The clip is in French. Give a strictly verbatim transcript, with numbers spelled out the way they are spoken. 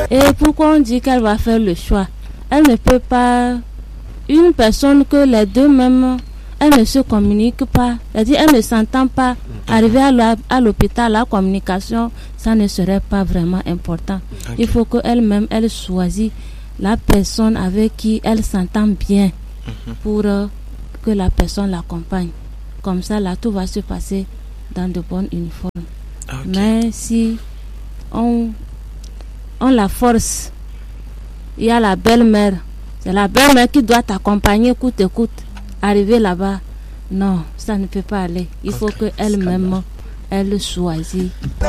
Et pourquoi on dit qu'elle va faire le choix? Elle ne peut pas... Une personne que les deux mêmes, elle ne se communique pas, c'est-à-dire elle ne s'entend pas. Arriver à, la, à l'hôpital, la communication, ça ne serait pas vraiment important. Okay. Il faut qu'elle-même, elle choisisse la personne avec qui elle s'entend bien mm-hmm. pour euh, que la personne l'accompagne. Comme ça, là, tout va se passer dans de bonnes uniformes. Okay. Mais si on, on la force, il y a la belle-mère. C'est la belle-mère qui doit t'accompagner coûte et coûte. Arriver là-bas, non, ça ne peut pas aller. Il faut okay. qu'elle-même, elle choisisse.